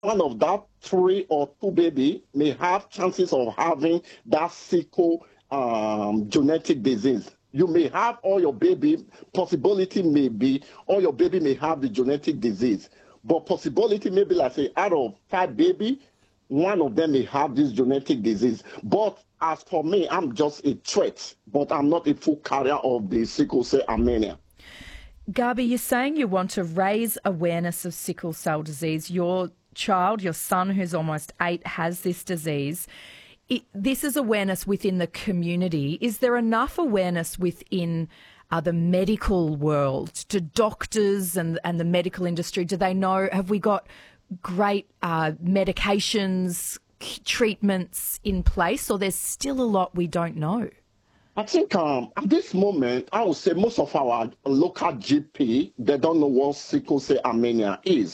one of that three or two baby may have chances of having that sickle genetic disease. You may have all your baby, possibility may be, all your baby may have the genetic disease. But possibility may be like, say, out of five baby, one of them may have this genetic disease. But as for me, I'm just a threat, but I'm not a full carrier of the sickle cell anemia. Gabi, you're saying you want to raise awareness of sickle cell disease. Your child, your son, who's almost 8, has this disease. This is awareness within the community. Is there enough awareness within the medical world? Do doctors and the medical industry, do they know, have we got great medications, treatments in place, or there's still a lot we don't know? I think at this moment, I would say most of our local GP, they don't know what sickle cell anemia is.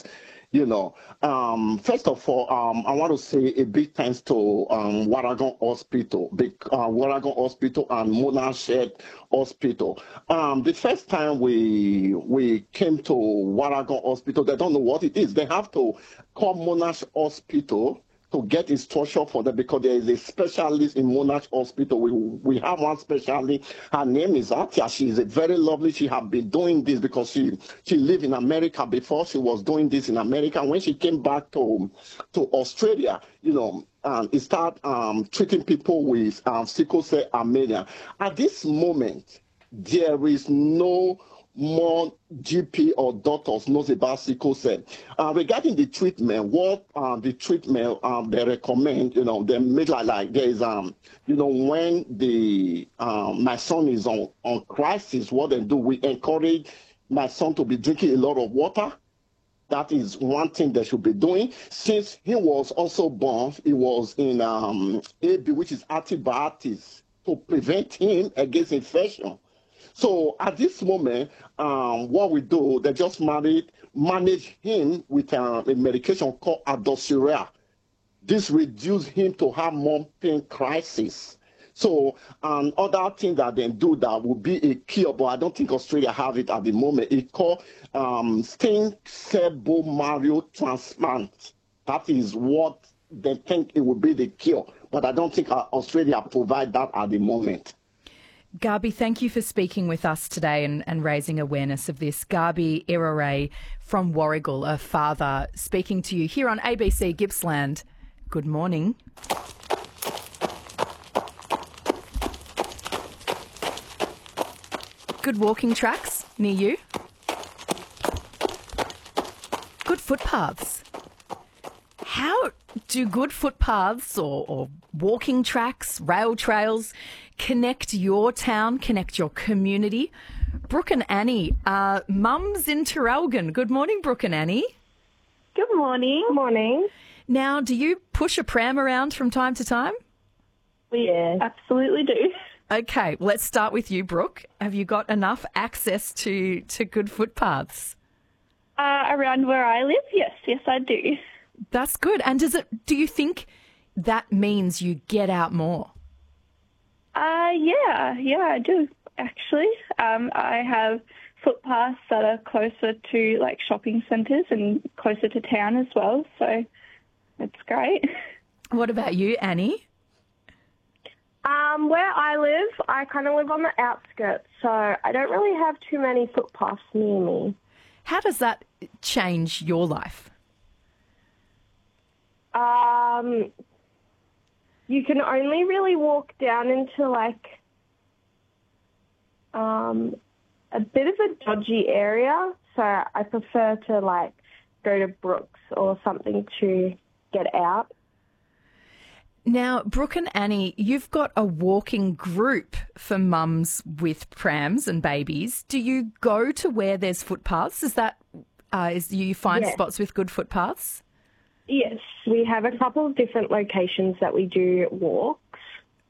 First of all, I want to say a big thanks to Warragon Hospital, Warragon Hospital and Monarchet Hospital. The first time we came to Warragon Hospital, they don't know what it is. They have to call Monash Hospital to get instruction for them because there is a specialist in Monash Hospital. We have one specialist. Her name is Atia. She is a very lovely. She has been doing this because she lived in America before. She was doing this in America. When she came back to Australia, it started treating people with sickle cell anemia. At this moment, there is no more GP or doctors knows about sickle cell. Regarding the treatment, what the treatment they recommend, they make like there is when the my son is on crisis, what they do, we encourage my son to be drinking a lot of water. That is one thing they should be doing. Since he was also born, he was in AB, which is antibiotics to prevent him against infection. So at this moment, what we do, they just manage him with a medication called Aldosteria. This reduces him to have more pain crisis. So other thing that they do that would be a cure, but I don't think Australia have it at the moment. It's called stem cell bone marrow transplant. That is what they think it would be the cure, but I don't think Australia provide that at the moment. Gabi, thank you for speaking with us today and raising awareness of this. Gabi Irere from Warragul, a father, speaking to you here on ABC Gippsland. Good morning. Good walking tracks near you? Good footpaths. How do good footpaths or walking tracks, rail trails connect your town, connect your community? Brooke and Annie are mums in Traralgon. Good morning, Brooke and Annie. Good morning. Good morning. Now, do you push a pram around from time to time? We absolutely do. Okay, let's start with you, Brooke. Have you got enough access to good footpaths? Around where I live, yes, I do. That's good. And do you think that means you get out more? Yeah, I do, actually. I have footpaths that are closer to, like, shopping centres and closer to town as well, so it's great. What about you, Annie? Where I live, I kind of live on the outskirts, so I don't really have too many footpaths near me. How does that change your life? You can only really walk down into, like, a bit of a dodgy area, so I prefer to, like, go to Brooks or something to get out. Now, Brooke and Annie, you've got a walking group for mums with prams and babies. Do you go to where there's footpaths? Do you find spots with good footpaths? Yes, we have a couple of different locations that we do walks.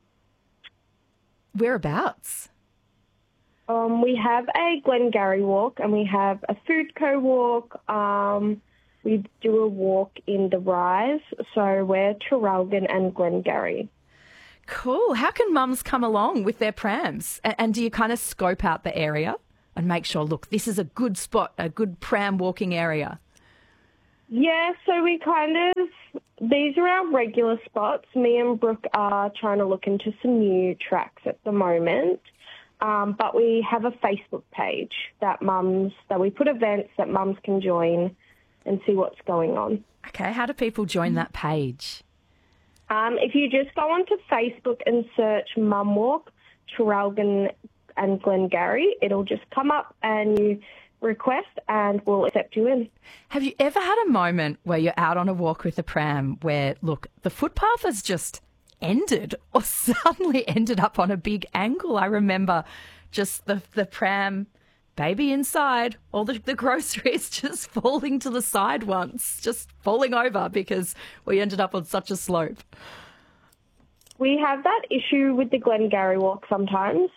Whereabouts? We have a Glengarry walk and we have a Food Co walk. We do a walk in the Rise, so we're Traralgon and Glengarry. Cool. How can mums come along with their prams? And do you kind of scope out the area and make sure, look, this is a good spot, a good pram walking area? Yeah, so these are our regular spots. Me and Brooke are trying to look into some new tracks at the moment. But we have a Facebook page that we put events that mums can join and see what's going on. Okay, how do people join that page? If you just go onto Facebook and search Mum Walk, Traralgon and Glengarry, it'll just come up and you request and we'll accept you in. Have you ever had a moment where you're out on a walk with a pram where, look, the footpath has just ended or suddenly ended up on a big angle? I remember just the pram, baby inside, all the groceries just falling to the side once, just falling over because we ended up on such a slope. We have that issue with the Glengarry walk sometimes.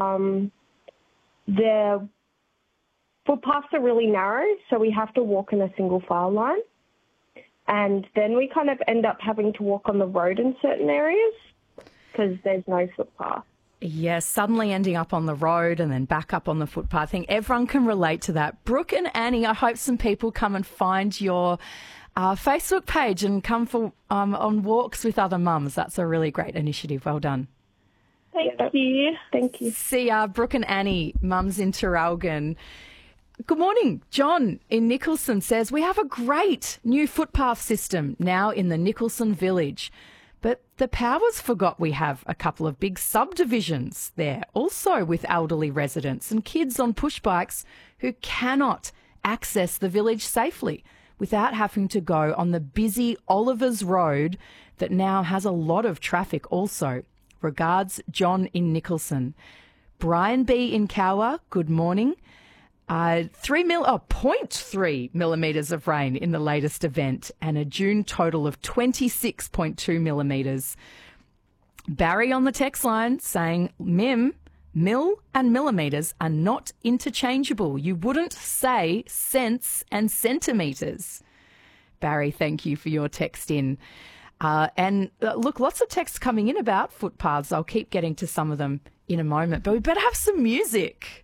The footpaths are really narrow, so we have to walk in a single file line. And then we kind of end up having to walk on the road in certain areas because there's no footpath. Yes, suddenly ending up on the road and then back up on the footpath. I think everyone can relate to that. Brooke and Annie, I hope some people come and find your Facebook page and come for on walks with other mums. That's a really great initiative. Well done. Thank you. Thank you. See ya, Brooke and Annie, mums in Traralgon. Good morning. John in Nicholson says, we have a great new footpath system now in the Nicholson village. But the Powers forgot we have a couple of big subdivisions there, also with elderly residents and kids on push bikes who cannot access the village safely without having to go on the busy Oliver's Road that now has a lot of traffic also. Regards, John in Nicholson. Brian B in Cowra, good morning. 0.3 millimetres of rain in the latest event and a June total of 26.2 millimetres. Barry on the text line saying mil and millimetres are not interchangeable. You wouldn't say cents and centimetres. Barry, thank you for your text in. Look, lots of texts coming in about footpaths. I'll keep getting to some of them in a moment, but we better have some music.